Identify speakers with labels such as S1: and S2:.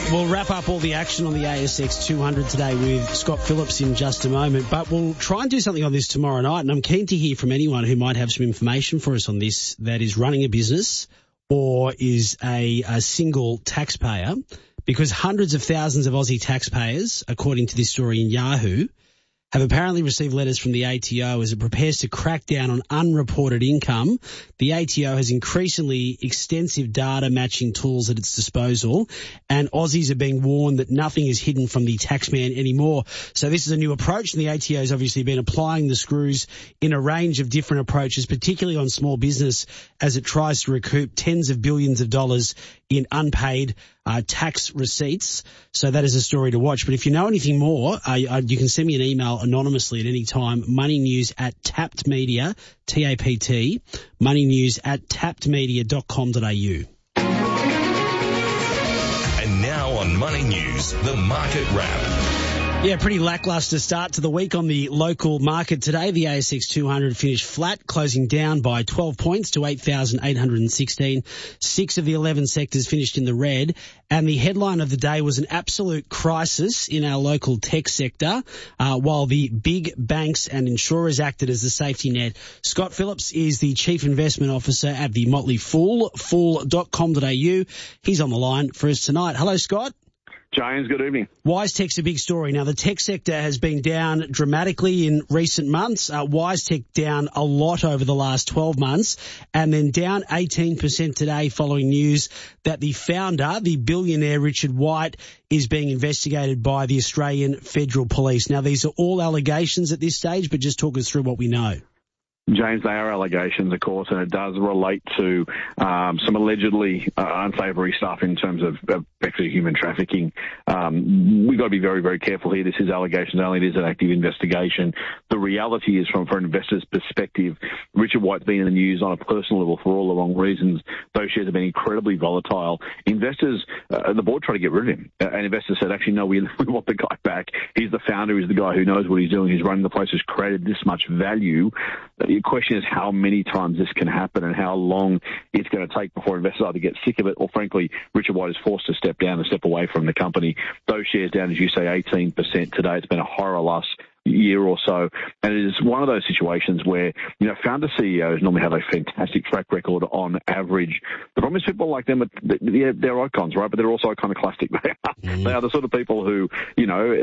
S1: We'll wrap up all the action on the ASX 200 today with Scott Phillips in just a moment, but we'll try and do something on this tomorrow night, and I'm keen to hear from anyone who might have some information for us on this that is running a business or is a single taxpayer, because hundreds of thousands of Aussie taxpayers, according to this story in Yahoo, have apparently received letters from the ATO as it prepares to crack down on unreported income. The ATO has increasingly extensive data matching tools at its disposal, and Aussies are being warned that nothing is hidden from the taxman anymore. So this is a new approach, and the ATO has obviously been applying the screws in a range of different approaches, particularly on small business, as it tries to recoup tens of billions of dollars in unpaid tax receipts. So that is a story to watch. But if you know anything more, you can send me an email anonymously at any time, moneynews@tappedmedia, TAPT, moneynews@tappedmedia.com.au.
S2: And now on Money News, the Market Wrap.
S1: Yeah, pretty lacklustre start to the week on the local market today. The ASX 200 finished flat, closing down by 12 points to 8,816. 6 of the 11 sectors finished in the red. And the headline of the day was an absolute crisis in our local tech sector, while the big banks and insurers acted as the safety net. Scott Phillips is the Chief Investment Officer at the Motley Fool, fool.com.au. He's on the line for us tonight. Hello, Scott.
S3: James, good evening.
S1: WiseTech's a big story. Now, the tech sector has been down dramatically in recent months. WiseTech down a lot over the last 12 months, and then down 18% today following news that the founder, the billionaire Richard White, is being investigated by the Australian Federal Police. Now, these are all allegations at this stage, but just talk us through what we know.
S3: James, they are allegations, of course, and it does relate to some allegedly unsavoury stuff in terms of actually human trafficking. We've got to be very, very careful here. This is allegations only. It is an active investigation. The reality is, from an investor's perspective, Richard White's been in the news on a personal level for all the wrong reasons. Those shares have been incredibly volatile. Investors, the board tried to get rid of him, and investors said, actually, no, we want the guy back. He's the founder. He's the guy who knows what he's doing. He's running the place, has created this much value. The question is how many times this can happen and how long it's going to take before investors either get sick of it or, frankly, Richard White is forced to step down and step away from the company. Those shares down, as you say, 18% today. It's been a horror last year or so, and it is one of those situations where, founder CEOs normally have a fantastic track record on average. The problem is people like them, they're icons, right? But they're also iconoclastic. They are the sort of people who,